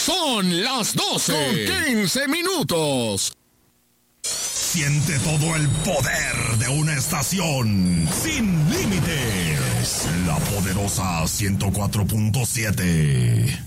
Son las 12 con 15 minutos. Siente todo el poder de una estación sin límites. La poderosa 104.7.